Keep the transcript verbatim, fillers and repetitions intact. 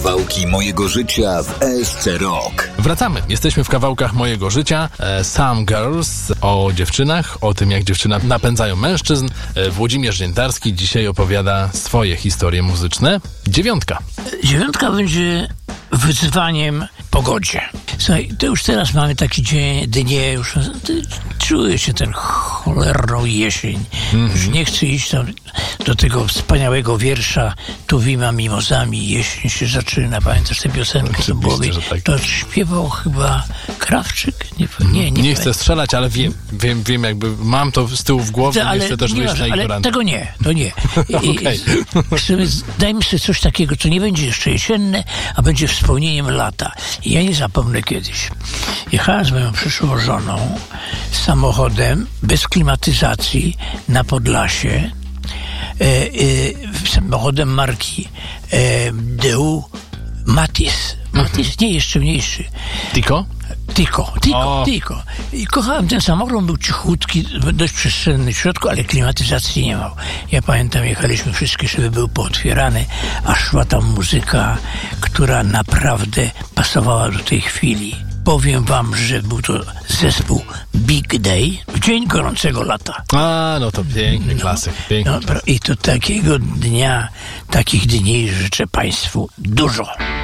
Kawałki mojego życia w S C Rock. Wracamy. Jesteśmy w kawałkach mojego życia. Some Girls o dziewczynach, o tym, jak dziewczyny napędzają mężczyzn. Włodzimierz Dziętarski dzisiaj opowiada swoje historie muzyczne. Dziewiątka. Dziewiątka będzie wyzwaniem pogodzie. Słuchaj, to już teraz mamy taki dzień, dnie, już czuję się ten cholerną jesień. Mm-hmm. Już nie chcę iść tam do tego wspaniałego wiersza Tuwima mimozami, jesień się zaczyna. Pamiętasz tę piosenkę? To, było, tak. To śpiewał chyba Krawczyk? Nie, nie, nie, nie chcę strzelać, ale wiem, wiem, wiem, jakby mam to z tyłu w głowie, to, ale nie chcę też wyjść na ignorantę. Ale tego nie, to nie. Okay. Chcemy, dajmy sobie coś takiego, co nie będzie jeszcze jesienne, a będzie wspomnieniem lata. I ja nie zapomnę kiedyś. Jechałem z moją przyszłą żoną samochodem bez klimatyzacji na Podlasie, e, e, samochodem marki e, Deu Matis. Matis, nie, jeszcze mniejszy. Tico? Tico, Tico, Tico. I kochałem ten samochód, on był cichutki, dość przestrzenny w środku, ale klimatyzacji nie miał. Ja pamiętam, jechaliśmy, wszystkie szyby były pootwierane, a szła tam muzyka, która naprawdę pasowała do tej chwili. Powiem wam, że był to zespół Big Day w dzień gorącego lata. A, no to piękny klasyk. Piękny no, klasyk. I to takiego dnia, takich dni życzę państwu dużo.